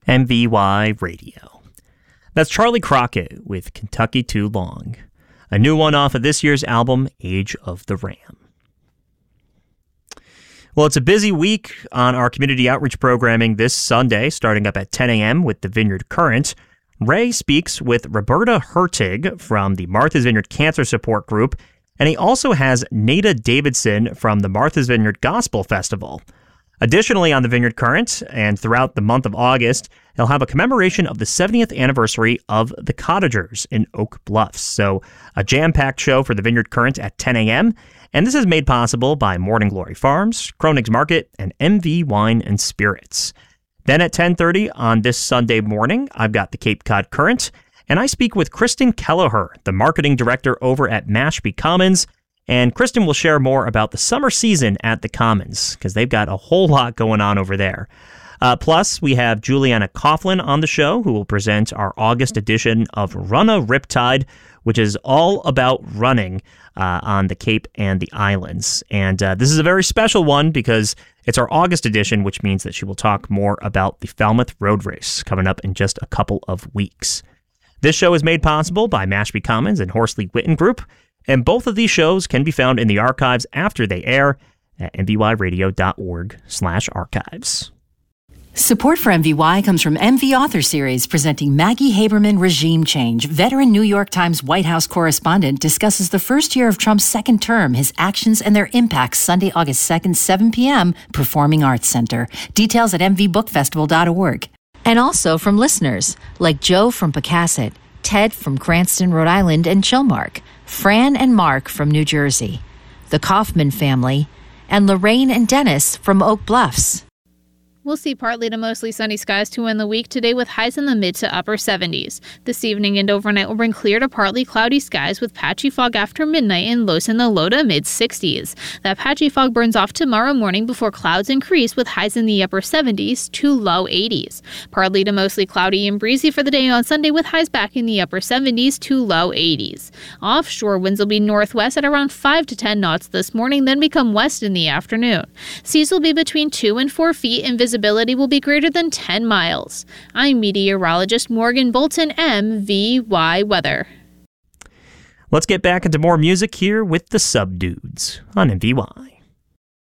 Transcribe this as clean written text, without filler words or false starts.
MVY Radio. That's Charlie Crockett with Kentucky Too Long, a new one off of this year's album, Age of the Ram. Well, it's a busy week on our community outreach programming this Sunday, starting up at 10 a.m. with the Vineyard Current. Ray speaks with Roberta Hertig from the Martha's Vineyard Cancer Support Group, and he also has Nada Davidson from the Martha's Vineyard Gospel Festival. Additionally, on the Vineyard Current, and throughout the month of August, they'll have a commemoration of the 70th anniversary of the Cottagers in Oak Bluffs. So, a jam-packed show for the Vineyard Current at 10 a.m., and this is made possible by Morning Glory Farms, Kronig's Market, and MV Wine and Spirits. Then at 10:30 on this Sunday morning, I've got the Cape Cod Current, and I speak with Kristen Kelleher, the marketing director over at Mashpee Commons. And Kristen will share more about the summer season at the Commons, because they've got a whole lot going on over there. Plus, we have Juliana Coughlin on the show, who will present our August edition of Run a Riptide, which is all about running on the Cape and the islands. And this is a very special one because it's our August edition, which means that she will talk more about the Falmouth Road Race coming up in just a couple of weeks. This show is made possible by Mashpee Commons and Horsley Witten Group. And both of these shows can be found in the archives after they air at mvyradio.org/archives. Support for MVY comes from MV Author Series, presenting Maggie Haberman Regime Change. Veteran New York Times White House correspondent discusses the first year of Trump's second term, his actions and their impacts, Sunday, August 2nd, 7 p.m., Performing Arts Center. Details at mvbookfestival.org. And also from listeners like Joe from Pocasset, Ted from Cranston, Rhode Island, and Chilmark, Fran and Mark from New Jersey, the Kaufman family, and Lorraine and Dennis from Oak Bluffs. We'll see partly to mostly sunny skies to end the week today with highs in the mid to upper 70s. This evening and overnight will bring clear to partly cloudy skies with patchy fog after midnight and lows in the low to mid 60s. That patchy fog burns off tomorrow morning before clouds increase with highs in the upper 70s to low 80s. Partly to mostly cloudy and breezy for the day on Sunday with highs back in the upper 70s to low 80s. Offshore winds will be northwest at around 5 to 10 knots this morning, then become west in the afternoon. Seas will be between 2 and 4 feet and visibility will be greater than 10 miles. I'm meteorologist Morgan Bolton, MVY Weather. Let's get back into more music here with the Subdudes on MVY.